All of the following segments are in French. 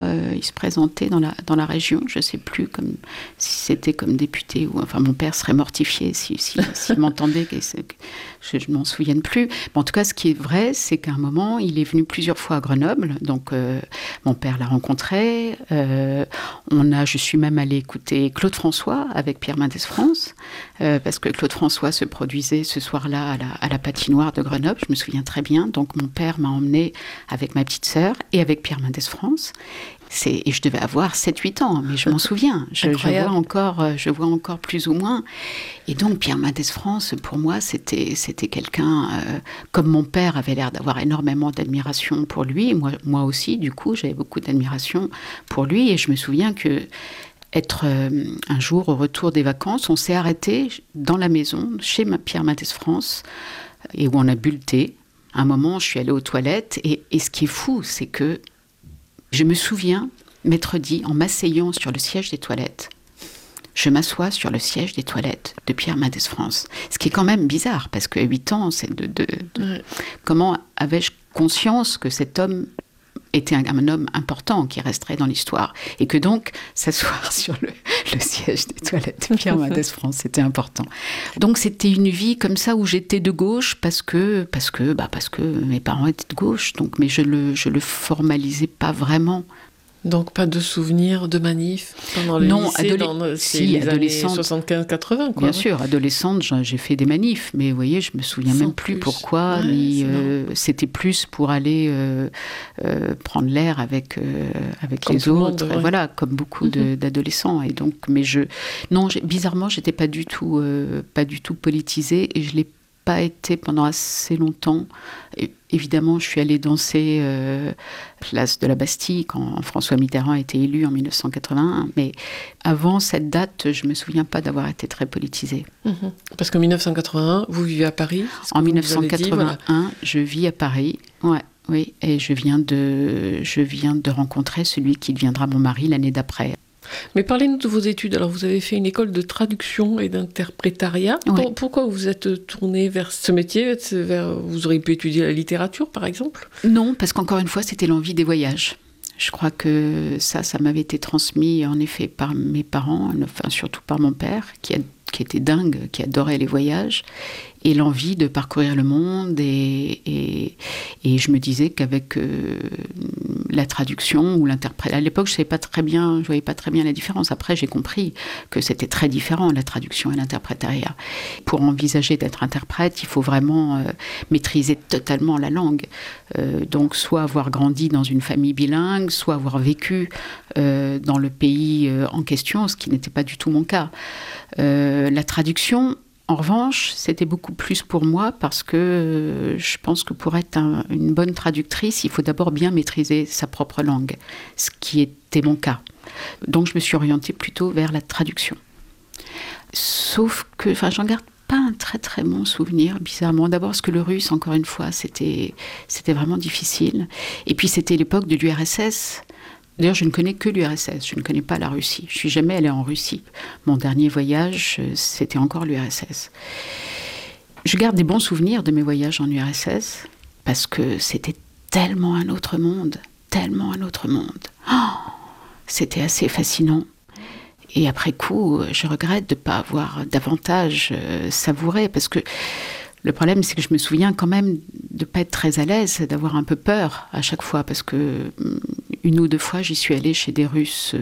il se présentait dans la région. Je ne sais plus si c'était comme député ou... Enfin, mon père serait mortifié s'il m'entendait, je ne m'en souviens plus. Mais en tout cas, ce qui est vrai, c'est qu'à un moment, il est venu plusieurs fois à Grenoble. Donc, mon père l'a rencontré. Je suis même allée écouter Claude François avec Pierre Mendès France, parce que Claude François se produisait ce soir-là à la patinoire de Grenoble. Je me souviens très bien. Donc, mon père m'a emmenée avec ma petite sœur et avec Pierre Mendès France. Et je devais avoir 7-8 ans, mais je m'en souviens. Je vois encore plus ou moins. Et donc, Pierre Mendès France, pour moi, c'était quelqu'un... comme mon père avait l'air d'avoir énormément d'admiration pour lui, moi aussi, du coup, j'avais beaucoup d'admiration pour lui. Et je me souviens un jour, au retour des vacances, on s'est arrêté dans la maison, chez Pierre Mendès France, et où on a bu le thé. À un moment, je suis allée aux toilettes, et ce qui est fou, c'est que je me souviens m'être dit, en m'asseyant sur le siège des toilettes, je m'assois sur le siège des toilettes de Pierre Mendès France. Ce qui est quand même bizarre, parce que 8 ans, c'est comment avais-je conscience que cet homme était un homme important qui resterait dans l'histoire, et que donc s'asseoir sur le siège des toilettes de Pierre Mendès France, c'était important. Donc c'était une vie comme ça où j'étais de gauche parce que mes parents étaient de gauche, donc, mais je le formalisais pas vraiment. Donc pas de souvenirs de manifs pendant les lycées, les années 75-80, quoi. Bien sûr, adolescente, j'ai fait des manifs, mais vous voyez, je me souviens même plus pourquoi, c'était plus pour aller prendre l'air avec les autres, monde, voilà, comme beaucoup d'adolescents. Et donc, bizarrement, j'étais pas du tout politisée, et je l'ai pas été pendant assez longtemps. Et évidemment, je suis allée danser place de la Bastille quand François Mitterrand a été élu en 1981. Mais avant cette date, je me souviens pas d'avoir été très politisée. Parce qu'en 1981, vous vivez à Paris. En 1981, je vis à Paris. Ouais, oui, et je viens de rencontrer celui qui deviendra mon mari l'année d'après. Mais parlez-nous de vos études. Alors, vous avez fait une école de traduction et d'interprétariat. Oui. Pourquoi vous êtes tournée vers ce métier ? Vous auriez pu étudier la littérature, par exemple ? Non, parce qu'encore une fois, c'était l'envie des voyages. Je crois que ça m'avait été transmis, en effet, par mes parents, enfin, surtout par mon père, qui était dingue, qui adorait les voyages, et l'envie de parcourir le monde. Et je me disais qu'avec la traduction ou l'interprétation, à l'époque, je voyais pas très bien la différence. Après, j'ai compris que c'était très différent, la traduction et l'interprétariat. Pour envisager d'être interprète, il faut vraiment maîtriser totalement la langue. Donc, soit avoir grandi dans une famille bilingue, soit avoir vécu dans le pays en question, ce qui n'était pas du tout mon cas. La traduction, en revanche, c'était beaucoup plus pour moi parce que je pense que pour être une bonne traductrice, il faut d'abord bien maîtriser sa propre langue, ce qui était mon cas. Donc je me suis orientée plutôt vers la traduction. Sauf que, j'en garde pas un très très bon souvenir, bizarrement. D'abord parce que le russe, encore une fois, c'était vraiment difficile. Et puis c'était l'époque de l'URSS. D'ailleurs, je ne connais que l'URSS, je ne connais pas la Russie. Je ne suis jamais allée en Russie. Mon dernier voyage, c'était encore l'URSS. Je garde des bons souvenirs de mes voyages en URSS, parce que c'était tellement un autre monde, tellement un autre monde. C'était assez fascinant. Et après coup, je regrette de ne pas avoir davantage savouré, parce que le problème, c'est que je me souviens quand même de ne pas être très à l'aise, d'avoir un peu peur à chaque fois, parce que 1 ou 2 fois, j'y suis allée chez des Russes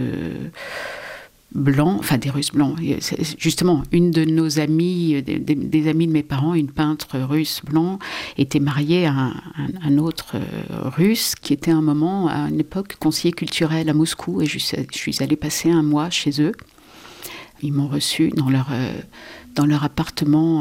blancs, enfin des Russes blancs. Justement, une de nos amies, des amies de mes parents, une peintre russe blanc, était mariée à un autre russe qui était à un moment, à une époque, conseiller culturel à Moscou, et je suis allée passer 1 mois chez eux. Ils m'ont reçue dans leur appartement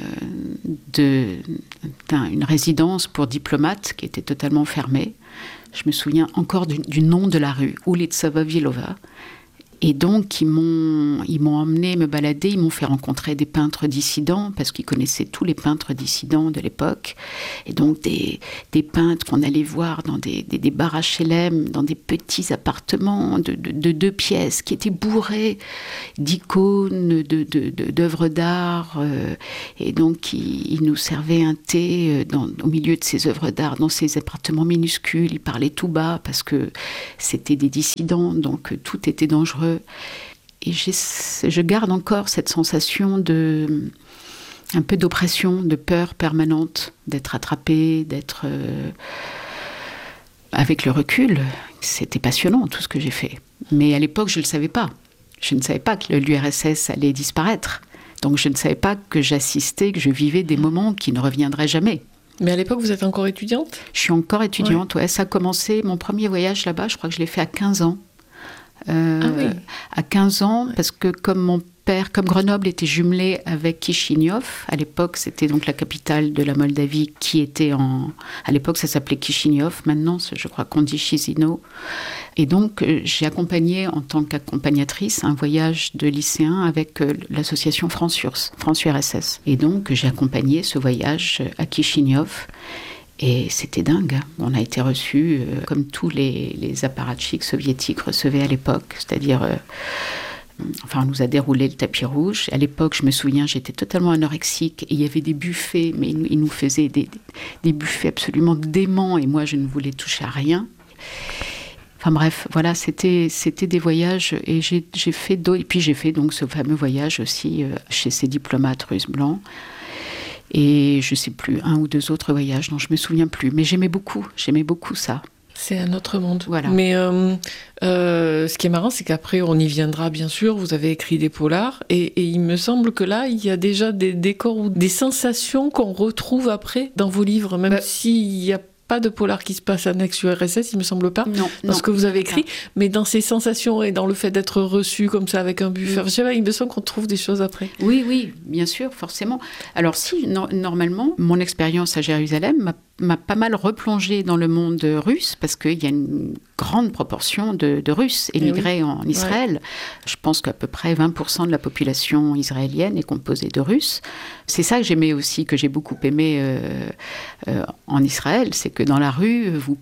une résidence pour diplomates qui était totalement fermée. Je me souviens encore du nom de la rue, Ulitsa Vavilova. Et donc, ils m'ont emmené me balader, ils m'ont fait rencontrer des peintres dissidents, parce qu'ils connaissaient tous les peintres dissidents de l'époque. Et donc, des peintres qu'on allait voir dans des bars HLM, dans des petits appartements de 2 pièces, qui étaient bourrés d'icônes, d'œuvres d'art. Et donc, ils nous servaient un thé au milieu de ces œuvres d'art, dans ces appartements minuscules. Ils parlaient tout bas, parce que c'était des dissidents, donc tout était dangereux. Et je garde encore cette sensation un peu d'oppression, de peur permanente, d'être attrapée, d'être... Avec le recul, c'était passionnant tout ce que j'ai fait. Mais à l'époque, je ne le savais pas. Je ne savais pas que l'URSS allait disparaître. Donc je ne savais pas que j'assistais, que je vivais des moments qui ne reviendraient jamais. Mais à l'époque, vous êtes encore étudiante ? Je suis encore étudiante, ouais. Ça a commencé, mon premier voyage là-bas, je crois que je l'ai fait à 15 ans. À 15 ans, parce que comme Grenoble était jumelée avec Chisinau, à l'époque c'était donc la capitale de la Moldavie qui était à l'époque ça s'appelait Chisinau, maintenant je crois qu'on dit Chisinau. Et donc j'ai accompagné en tant qu'accompagnatrice un voyage de lycéens avec l'association France-URSS. Et donc j'ai accompagné ce voyage à Chisinau. Et c'était dingue. On a été reçus comme tous les apparatchiks soviétiques recevaient à l'époque. C'est-à-dire, on nous a déroulé le tapis rouge. À l'époque, je me souviens, j'étais totalement anorexique. Et il y avait des buffets, mais ils nous faisaient des buffets absolument déments. Et moi, je ne voulais toucher à rien. Enfin bref, voilà, c'était des voyages. Et j'ai fait donc ce fameux voyage aussi chez ces diplomates russes blancs. Et je ne sais plus, 1 ou 2 autres voyages dont je ne me souviens plus. Mais j'aimais beaucoup ça. C'est un autre monde. Voilà. Mais ce qui est marrant, c'est qu'après, on y viendra, bien sûr. Vous avez écrit des polars. Et il me semble que là, il y a déjà des décors ou des sensations qu'on retrouve après dans vos livres, même s'il n'y a pas de polar qui se passe en ex-URSS, il me semble pas, dans ce que vous avez écrit, mais dans ces sensations et dans le fait d'être reçu comme ça avec un buffet, je sais pas, il me semble qu'on trouve des choses après. Oui, bien sûr, forcément. Alors si, normalement, mon expérience à Jérusalem m'a pas mal replongée dans le monde russe, parce qu'il y a une grande proportion de Russes émigrés en Israël. Ouais. Je pense qu'à peu près 20% de la population israélienne est composée de Russes. C'est ça que j'aimais aussi, que j'ai beaucoup aimé en Israël, c'est que dans la rue, vous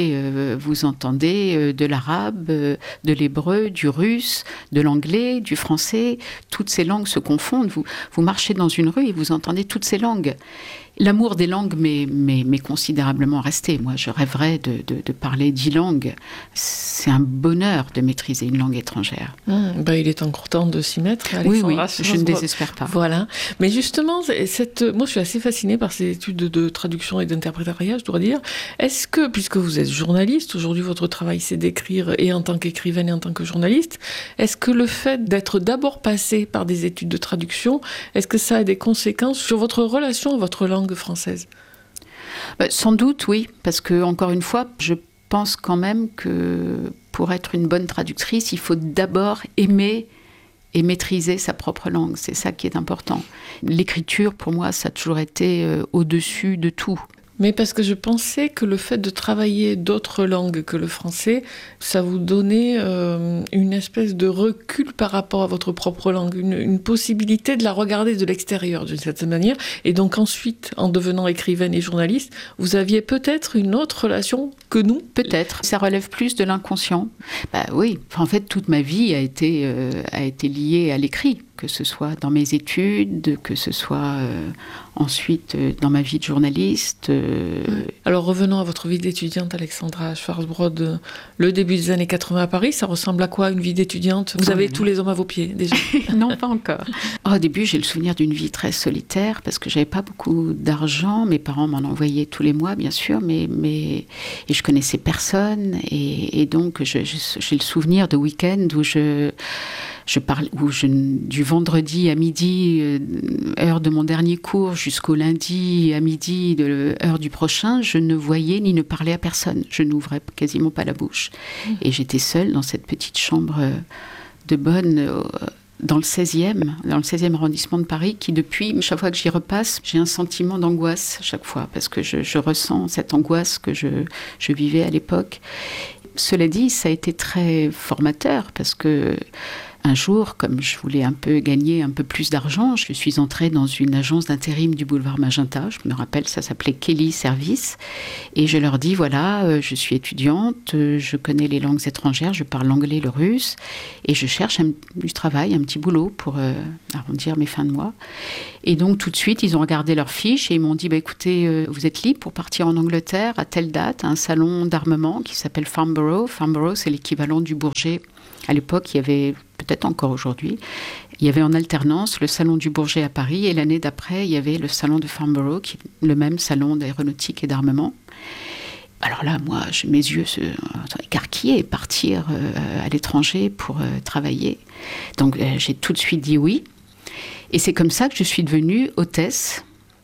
entendez de l'arabe, de l'hébreu, du russe, de l'anglais, du français. Toutes ces langues se confondent. Vous marchez dans une rue et vous entendez toutes ces langues. L'amour des langues m'est considérablement resté. Moi, je rêverais de parler 10 langues. C'est un bonheur de maîtriser une langue étrangère. Il est encore temps de s'y mettre, Alexandra. Oui, je ne désespère pas. Voilà. Mais justement, moi, je suis assez fascinée par ces études de traduction et d'interprétariat, je dois dire. Est-ce que, puisque vous êtes journaliste, aujourd'hui, votre travail, c'est d'écrire, et en tant qu'écrivaine et en tant que journaliste, est-ce que le fait d'être d'abord passé par des études de traduction, est-ce que ça a des conséquences sur votre relation à votre langue française ? Sans doute, oui, parce que, encore une fois, je pense quand même que pour être une bonne traductrice, il faut d'abord aimer et maîtriser sa propre langue. C'est ça qui est important. L'écriture, pour moi, ça a toujours été au-dessus de tout. Mais parce que je pensais que le fait de travailler d'autres langues que le français, ça vous donnait une espèce de recul par rapport à votre propre langue, une possibilité de la regarder de l'extérieur d'une certaine manière. Et donc ensuite, en devenant écrivaine et journaliste, vous aviez peut-être une autre relation que nous ? Peut-être. Ça relève plus de l'inconscient. Oui, en fait, toute ma vie a été liée à l'écrit, que ce soit dans mes études, que ce soit ensuite dans ma vie de journaliste. Alors revenons à votre vie d'étudiante, Alexandra Schwarzbrod. Le début des années 80 à Paris, ça ressemble à quoi une vie d'étudiante ? Vous avez tous les hommes à vos pieds déjà ? Non, pas encore. Au début, j'ai le souvenir d'une vie très solitaire parce que j'avais pas beaucoup d'argent. Mes parents m'en envoyaient tous les mois, bien sûr, et je connaissais personne. Et donc, j'ai le souvenir de week-end où du vendredi à midi, heure de mon dernier cours, jusqu'au lundi à midi, heure du prochain, je ne voyais ni ne parlais à personne. Je n'ouvrais quasiment pas la bouche. Et j'étais seule dans cette petite chambre de bonne dans le 16e arrondissement de Paris, qui depuis, chaque fois que j'y repasse, j'ai un sentiment d'angoisse chaque fois, parce que je ressens cette angoisse que je vivais à l'époque. Cela dit, ça a été très formateur parce que un jour, comme je voulais gagner un peu plus d'argent, je suis entrée dans une agence d'intérim du boulevard Magenta. Je me rappelle, ça s'appelait Kelly Service. Et je leur dis, voilà, je suis étudiante, je connais les langues étrangères, je parle l'anglais, le russe, et je cherche du travail, un petit boulot pour arrondir mes fins de mois. Et donc, tout de suite, ils ont regardé leurs fiches et ils m'ont dit, écoutez, vous êtes libre pour partir en Angleterre à telle date, à un salon d'armement qui s'appelle Farnborough. Farnborough, c'est l'équivalent du Bourget. À l'époque, il y avait, peut-être encore aujourd'hui, il y avait en alternance le salon du Bourget à Paris et l'année d'après, il y avait le salon de Farnborough, qui est le même salon d'aéronautique et d'armement. Alors là, moi, mes yeux se écarquillaient, partir à l'étranger pour travailler. Donc j'ai tout de suite dit oui. Et c'est comme ça que je suis devenue hôtesse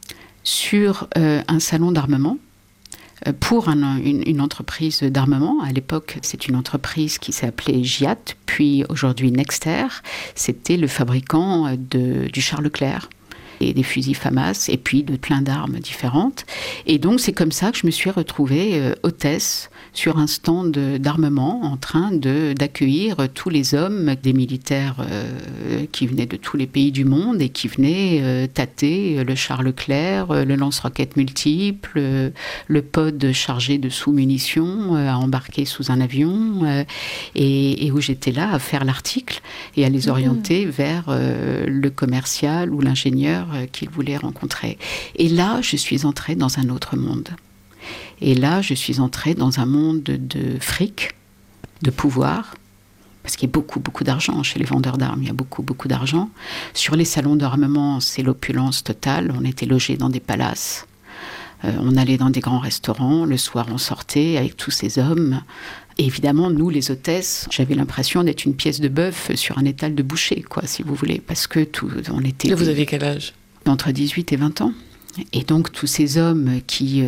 sur un salon d'armement pour une entreprise d'armement. À l'époque, c'est une entreprise qui s'est appelée GIAT, puis aujourd'hui Nexter. C'était le fabricant du char Leclerc et des fusils FAMAS et puis de plein d'armes différentes. Et donc, c'est comme ça que je me suis retrouvée hôtesse sur un stand d'armement en train d'accueillir tous les hommes, des militaires qui venaient de tous les pays du monde et qui venaient tâter le char Leclerc, le lance-roquettes multiple, le pod chargé de sous-munitions à embarquer sous un avion et où j'étais là à faire l'article et à les orienter vers le commercial ou l'ingénieur qu'ils voulaient rencontrer. Et là, je suis entrée dans un autre monde. Et là, je suis entrée dans un monde de fric, de pouvoir, parce qu'il y a beaucoup, beaucoup d'argent chez les vendeurs d'armes, il y a beaucoup, beaucoup d'argent. Sur les salons d'armement, c'est l'opulence totale. On était logés dans des palaces, on allait dans des grands restaurants, le soir on sortait avec tous ces hommes. Et évidemment, nous, les hôtesses, j'avais l'impression d'être une pièce de bœuf sur un étal de boucher, quoi, si vous voulez, parce que on était... Et vous avez quel âge ? Entre 18 et 20 ans. Et donc, tous ces hommes qui,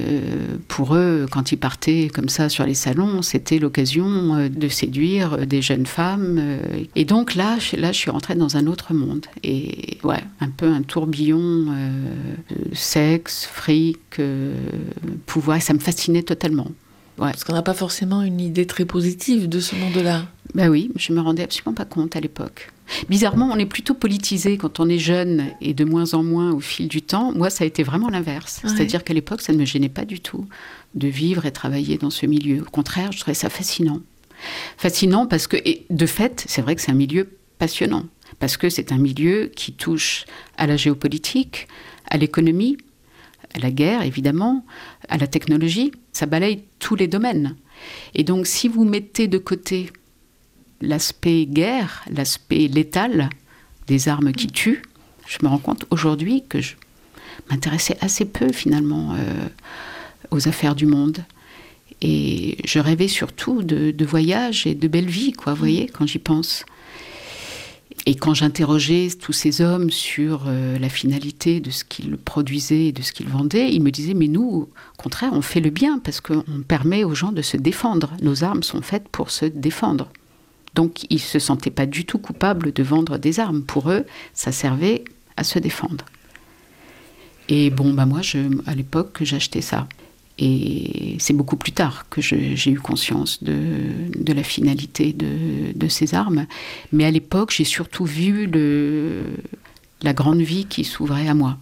pour eux, quand ils partaient comme ça sur les salons, c'était l'occasion de séduire des jeunes femmes. Et donc là, je suis rentrée dans un autre monde. Et ouais, un peu un tourbillon de sexe, fric, pouvoir. Ça me fascinait totalement. Ouais. Parce qu'on n'a pas forcément une idée très positive de ce monde-là. Ben oui, je me rendais absolument pas compte à l'époque. Bizarrement, on est plutôt politisé quand on est jeune et de moins en moins au fil du temps. Moi, ça a été vraiment l'inverse. Ouais. C'est-à-dire qu'à l'époque, ça ne me gênait pas du tout de vivre et travailler dans ce milieu. Au contraire, je trouvais ça fascinant. Fascinant parce que, et de fait, c'est vrai que c'est un milieu passionnant. Parce que c'est un milieu qui touche à la géopolitique, à l'économie, à la guerre, évidemment, à la technologie. Ça balaye tous les domaines. Et donc, si vous mettez de côté l'aspect guerre, l'aspect létal des armes qui tuent, je me rends compte aujourd'hui que je m'intéressais assez peu, finalement, aux affaires du monde. Et je rêvais surtout de voyages et de belles vies, quoi, vous voyez, quand j'y pense. Et quand j'interrogeais tous ces hommes sur la finalité de ce qu'ils produisaient et de ce qu'ils vendaient, ils me disaient, mais nous, au contraire, on fait le bien parce qu'on permet aux gens de se défendre. Nos armes sont faites pour se défendre. Donc, ils ne se sentaient pas du tout coupables de vendre des armes. Pour eux, ça servait à se défendre. Et bon, moi, à l'époque, j'achetais ça. Et c'est beaucoup plus tard que j'ai eu conscience de la finalité de ces armes. Mais à l'époque, j'ai surtout vu la grande vie qui s'ouvrait à moi.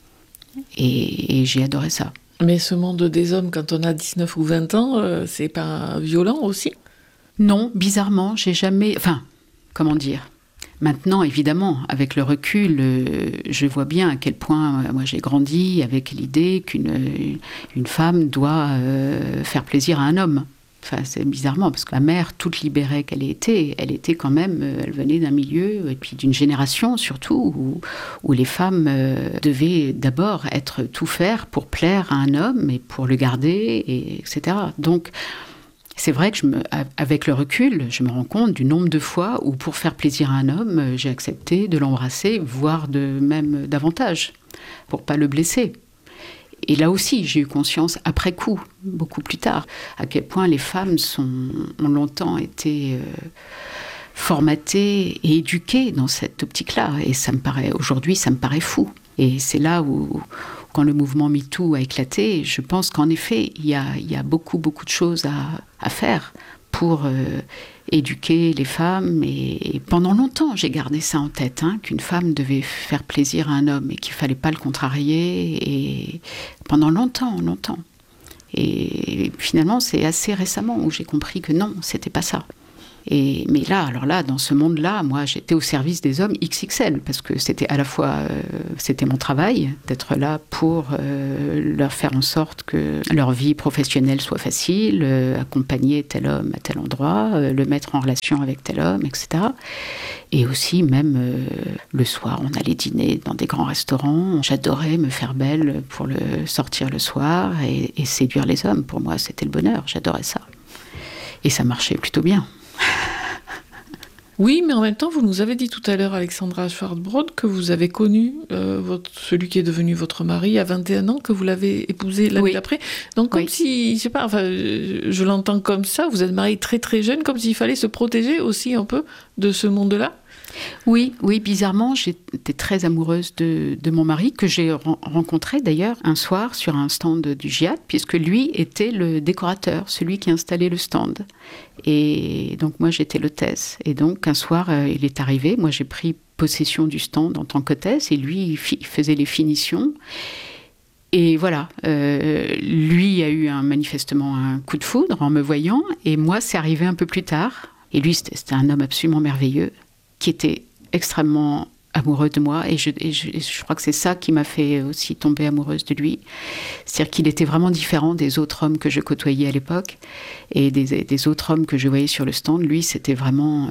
Et j'ai adoré ça. Mais ce monde des hommes, quand on a 19 ou 20 ans, c'est pas violent aussi ? Non, bizarrement, j'ai jamais... Enfin, comment dire ? Maintenant, évidemment, avec le recul, je vois bien à quel point moi j'ai grandi avec l'idée qu'une femme doit faire plaisir à un homme. Enfin, c'est bizarrement, parce que ma mère, toute libérée qu'elle était, elle était quand même, elle venait d'un milieu, et puis d'une génération surtout, où les femmes devaient d'abord tout faire pour plaire à un homme et pour le garder, etc. Donc, c'est vrai que avec le recul, je me rends compte du nombre de fois où, pour faire plaisir à un homme, j'ai accepté de l'embrasser, voire même davantage, pour pas le blesser. Et là aussi, j'ai eu conscience, après coup, beaucoup plus tard, à quel point les femmes ont longtemps été formatées et éduquées dans cette optique-là. Et aujourd'hui, ça me paraît fou. Et c'est là où quand le mouvement MeToo a éclaté, je pense qu'en effet, il y a beaucoup, beaucoup de choses à faire pour éduquer les femmes. Et pendant longtemps, j'ai gardé ça en tête, qu'une femme devait faire plaisir à un homme et qu'il ne fallait pas le contrarier. Et pendant longtemps. Et finalement, c'est assez récemment où j'ai compris que non, c'était pas ça. Mais là, dans ce monde-là, moi, j'étais au service des hommes XXL, parce que c'était à la fois, c'était mon travail d'être là pour leur faire en sorte que leur vie professionnelle soit facile, accompagner tel homme à tel endroit, le mettre en relation avec tel homme, etc. Et aussi, même le soir, on allait dîner dans des grands restaurants. J'adorais me faire belle pour sortir le soir et séduire les hommes. Pour moi, c'était le bonheur. J'adorais ça. Et ça marchait plutôt bien. Oui, mais en même temps, vous nous avez dit tout à l'heure, Alexandra Schwartzbrod, que vous avez connu celui qui est devenu votre mari à 21 ans, que vous l'avez épousé l'année d'après. Donc, comme si, je sais pas, je l'entends comme ça, vous êtes mariée très très jeune, comme s'il fallait se protéger aussi un peu de ce monde-là. Oui, bizarrement, j'étais très amoureuse de mon mari, que j'ai rencontré d'ailleurs un soir sur un stand du GIAT, puisque lui était le décorateur, celui qui installait le stand. Et donc moi, j'étais l'hôtesse. Et donc un soir, il est arrivé, moi j'ai pris possession du stand en tant qu'hôtesse, et lui, il faisait les finitions. Et voilà, lui a eu manifestement un coup de foudre en me voyant, et moi, c'est arrivé un peu plus tard. Et lui, c'était un homme absolument merveilleux, qui était extrêmement amoureux de moi, et je crois que c'est ça qui m'a fait aussi tomber amoureuse de lui. C'est-à-dire qu'il était vraiment différent des autres hommes que je côtoyais à l'époque, et des autres hommes que je voyais sur le stand. Lui, c'était vraiment...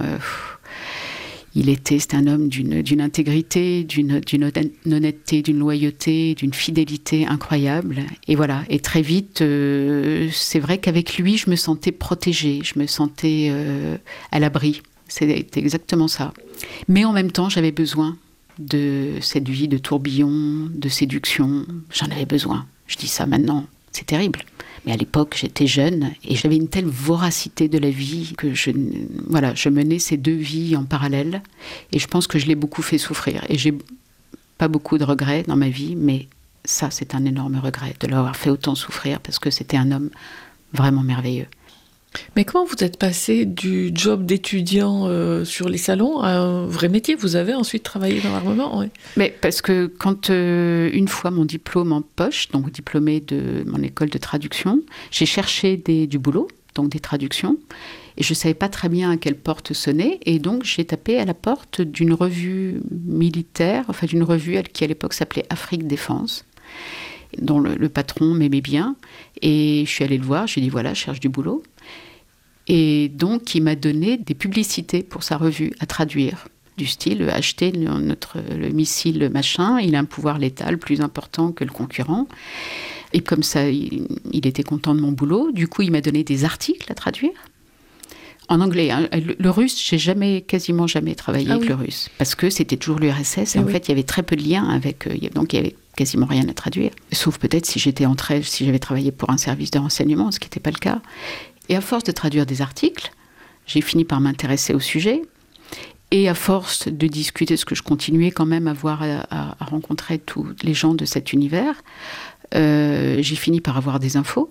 c'était un homme d'une intégrité, d'une honnêteté, d'une loyauté, d'une fidélité incroyable. Et voilà, et très vite, c'est vrai qu'avec lui, je me sentais protégée, je me sentais à l'abri. C'était exactement ça. Mais en même temps, j'avais besoin de cette vie de tourbillon, de séduction. J'en avais besoin. Je dis ça maintenant, c'est terrible. Mais à l'époque, j'étais jeune et j'avais une telle voracité de la vie que je menais ces deux vies en parallèle. Et je pense que je l'ai beaucoup fait souffrir. Et j'ai pas beaucoup de regrets dans ma vie, mais ça, c'est un énorme regret de l'avoir fait autant souffrir, parce que c'était un homme vraiment merveilleux. Mais comment vous êtes passé du job d'étudiant sur les salons à un vrai métier? Vous avez ensuite travaillé dans l'armement, oui. Mais parce que quand une fois mon diplôme en poche, donc diplômée de mon école de traduction, j'ai cherché du boulot, donc des traductions, et je ne savais pas très bien à quelle porte sonner, et donc j'ai tapé à la porte d'une revue militaire, enfin d'une revue qui à l'époque s'appelait Afrique Défense, dont le patron m'aimait bien, et je suis allée le voir, j'ai dit voilà, je cherche du boulot. Et donc, il m'a donné des publicités pour sa revue à traduire, du style « Acheter le missile machin, il a un pouvoir létal plus important que le concurrent ». Et comme ça, il était content de mon boulot. Du coup, il m'a donné des articles à traduire. En anglais. Le russe, j'ai quasiment jamais travaillé avec le russe. Parce que c'était toujours l'URSS. Et en fait, il y avait très peu de liens avec... donc, il y avait quasiment rien à traduire. Sauf peut-être si j'avais travaillé pour un service de renseignement, ce qui n'était pas le cas. Et à force de traduire des articles, j'ai fini par m'intéresser au sujet. Et à force de discuter, parce que je continuais quand même à rencontrer tous les gens de cet univers, j'ai fini par avoir des infos.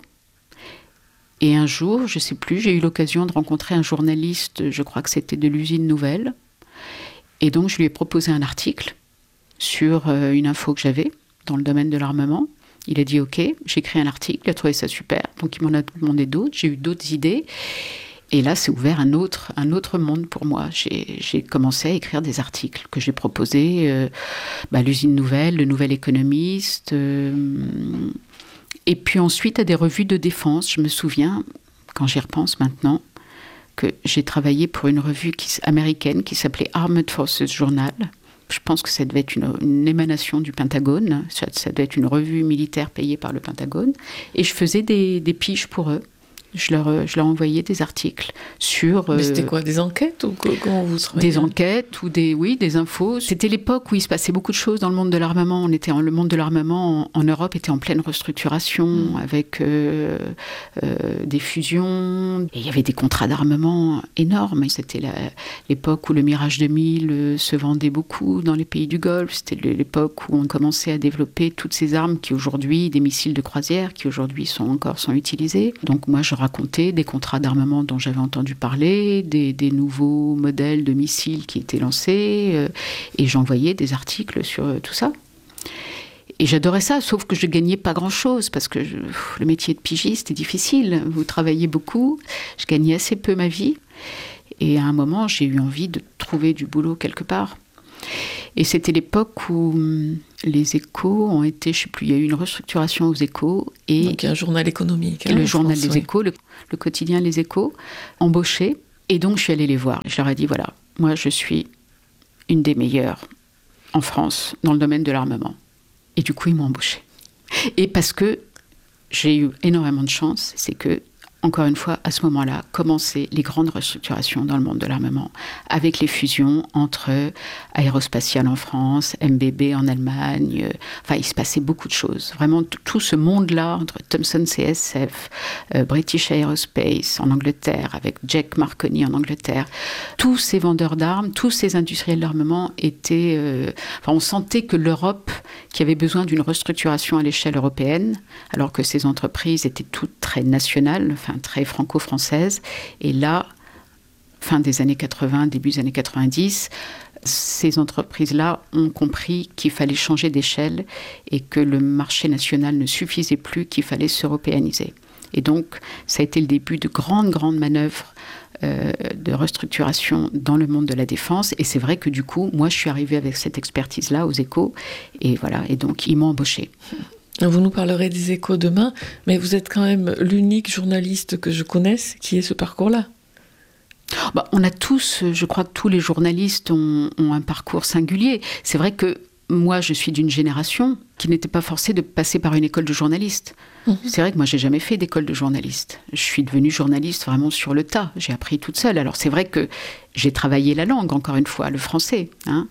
Et un jour, je ne sais plus, j'ai eu l'occasion de rencontrer un journaliste, je crois que c'était de l'Usine Nouvelle. Et donc, je lui ai proposé un article sur une info que j'avais dans le domaine de l'armement. Il a dit OK, j'ai écrit un article, il a trouvé ça super, donc il m'en a demandé d'autres, j'ai eu d'autres idées, et là c'est ouvert un autre monde pour moi. J'ai commencé à écrire des articles que j'ai proposés, l'Usine Nouvelle, le Nouvel Économiste, et puis ensuite à des revues de défense. Je me souviens, quand j'y repense maintenant, que j'ai travaillé pour une revue américaine qui s'appelait Armed Forces Journal. Je pense que ça devait être une émanation du Pentagone. Ça devait être une revue militaire payée par le Pentagone. Et je faisais des piges pour eux. Je leur envoyais des articles sur... Mais c'était quoi, des enquêtes ou comment vous travaillez? Des enquêtes ou des infos. C'était l'époque où il se passait beaucoup de choses dans le monde de l'armement. Le monde de l'armement en Europe était en pleine restructuration avec des fusions. Et il y avait des contrats d'armement énormes. C'était l'époque où le Mirage 2000 se vendait beaucoup dans les pays du Golfe. C'était l'époque où on commençait à développer toutes ces armes qui aujourd'hui, des missiles de croisière qui aujourd'hui sont utilisés. Donc moi, je racontais des contrats d'armement dont j'avais entendu parler, des nouveaux modèles de missiles qui étaient lancés, et j'envoyais des articles sur tout ça. Et j'adorais ça, sauf que je gagnais pas grand-chose, parce que le métier de pigiste est difficile. Vous travaillez beaucoup, je gagnais assez peu ma vie. Et à un moment, j'ai eu envie de trouver du boulot quelque part. Et c'était l'époque où les Échos ont été, je ne sais plus, il y a eu une restructuration aux Échos. Et donc il y a un journal économique. Le journal des Échos, le quotidien Les Échos, embauché. Et donc je suis allée les voir. Je leur ai dit, voilà, moi je suis une des meilleures en France dans le domaine de l'armement. Et du coup, ils m'ont embauchée. Et parce que j'ai eu énormément de chance, c'est que, encore une fois, à ce moment-là, commençaient les grandes restructurations dans le monde de l'armement, avec les fusions entre Aérospatiale en France, MBB en Allemagne. Enfin, il se passait beaucoup de choses. Vraiment, tout ce monde-là, entre Thomson CSF, British Aerospace en Angleterre, avec Jack Marconi en Angleterre, tous ces vendeurs d'armes, tous ces industriels d'armement étaient... on sentait que l'Europe, qui avait besoin d'une restructuration à l'échelle européenne, alors que ces entreprises étaient toutes très nationales, très franco-françaises. Et là, fin des années 80, début des années 90, ces entreprises-là ont compris qu'il fallait changer d'échelle et que le marché national ne suffisait plus, qu'il fallait s'européaniser. Et donc, ça a été le début de grandes manœuvres de restructuration dans le monde de la défense. Et c'est vrai que du coup, moi, je suis arrivée avec cette expertise-là aux Échos. Et voilà, et donc, ils m'ont embauchée. Vous nous parlerez des Échos demain, mais vous êtes quand même l'unique journaliste que je connaisse qui ait ce parcours-là. On a tous, je crois que tous les journalistes ont un parcours singulier. C'est vrai que moi, je suis d'une génération qui n'était pas forcée de passer par une école de journaliste. C'est vrai que moi, j'ai jamais fait d'école de journaliste. Je suis devenue journaliste vraiment sur le tas. J'ai appris toute seule. Alors, c'est vrai que j'ai travaillé la langue, encore une fois, le français.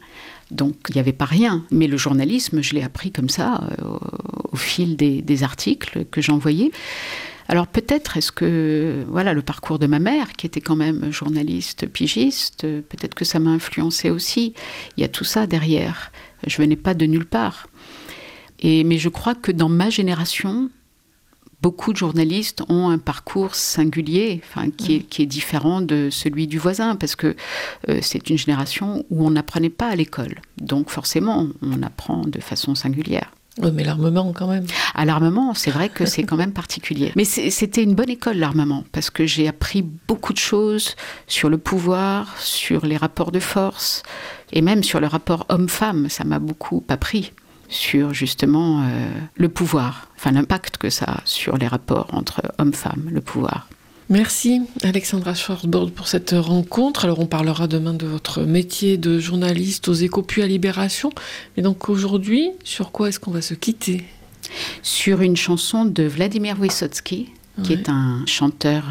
Donc, il n'y avait pas rien. Mais le journalisme, je l'ai appris comme ça, au fil des articles que j'envoyais. Alors peut-être est-ce que le parcours de ma mère, qui était quand même journaliste, pigiste, peut-être que ça m'a influencé aussi. Il y a tout ça derrière. Je venais pas de nulle part. Mais je crois que dans ma génération, beaucoup de journalistes ont un parcours singulier, qui est différent de celui du voisin, parce que c'est une génération où on n'apprenait pas à l'école. Donc forcément, on apprend de façon singulière. Oui, mais l'armement quand même. À l'armement, c'est vrai que c'est quand même particulier. Mais c'était une bonne école, l'armement, parce que j'ai appris beaucoup de choses sur le pouvoir, sur les rapports de force, et même sur le rapport homme-femme. Ça m'a beaucoup appris sur justement le pouvoir, l'impact que ça a sur les rapports entre hommes-femmes, le pouvoir. Merci Alexandra Schwarzbord pour cette rencontre. Alors on parlera demain de votre métier de journaliste aux Échos puis à Libération. Mais donc aujourd'hui, sur quoi est-ce qu'on va se quitter ? Sur une chanson de Vladimir Vysotsky, qui est un chanteur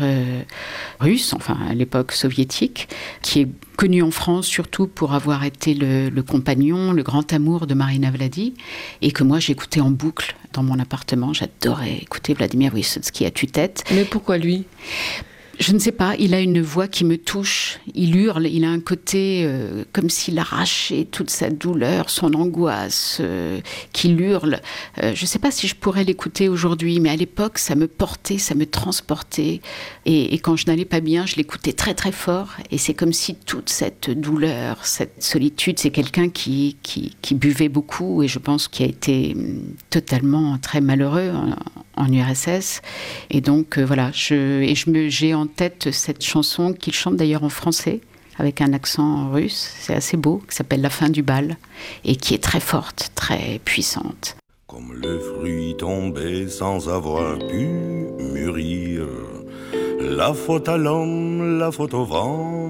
russe, à l'époque soviétique, qui est connu en France surtout pour avoir été le compagnon, le grand amour de Marina Vladi, et que moi j'écoutais en boucle dans mon appartement. J'adorais écouter Vladimir Vysotsky à tue-tête. Mais pourquoi lui ? Je ne sais pas, il a une voix qui me touche, il hurle, il a un côté comme s'il arrachait toute sa douleur, son angoisse, qu'il hurle. Je ne sais pas si je pourrais l'écouter aujourd'hui, mais à l'époque, ça me portait, ça me transportait. Et quand je n'allais pas bien, je l'écoutais très très fort. Et c'est comme si toute cette douleur, cette solitude, c'est quelqu'un qui buvait beaucoup et je pense qu'il a été totalement très malheureux en URSS. Et donc j'ai en tête cette chanson qu'il chante d'ailleurs en français avec un accent russe, c'est assez beau, qui s'appelle La fin du bal et qui est très forte, très puissante. Comme le fruit tombé sans avoir pu mûrir, la faute à l'homme, la faute au vent,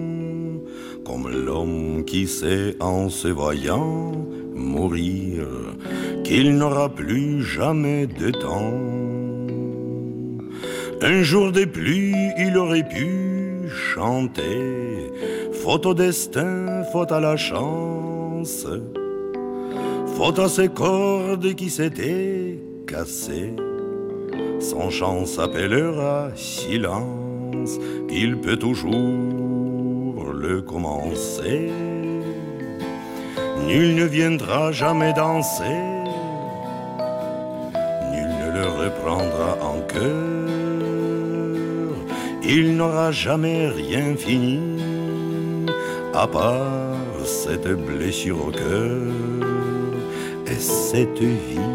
comme l'homme qui sait en se voyant mourir qu'il n'aura plus jamais de temps. Un jour de pluie, il aurait pu chanter. Faute au destin, faute à la chance, faute à ces cordes qui s'étaient cassées. Son chant s'appellera silence, il peut toujours le commencer. Nul ne viendra jamais danser, nul ne le reprendra en cœur. Il n'aura jamais rien fini, à part cette blessure au cœur et cette vie.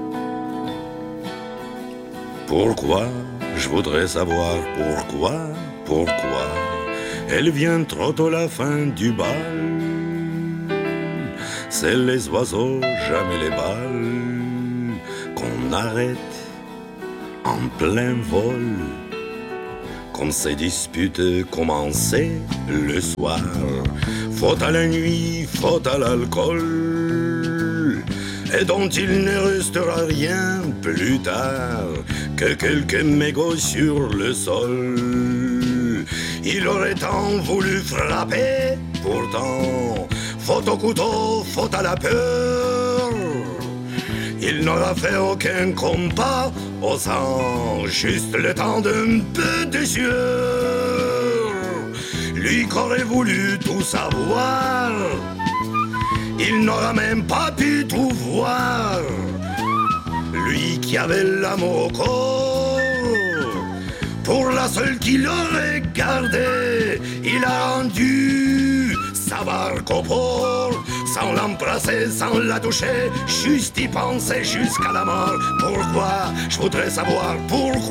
Pourquoi, je voudrais savoir pourquoi elle vient trop tôt la fin du bal. C'est les oiseaux, jamais les balles, qu'on arrête en plein vol. Comme ces disputes commençaient le soir, faute à la nuit, faute à l'alcool, et dont il ne restera rien plus tard que quelques mégots sur le sol. Il aurait tant voulu frapper, pourtant, faute au couteau, faute à la peur. Il n'aura fait aucun compas au sang, juste le temps d'un peu de sueur. Lui qui aurait voulu tout savoir, il n'aura même pas pu tout voir. Lui qui avait l'amour au corps, pour la seule qu'il aurait gardée, il a rendu sa barque au port, sans l'embrasser, sans la toucher, juste y penser jusqu'à la mort. Pourquoi, je voudrais savoir pourquoi.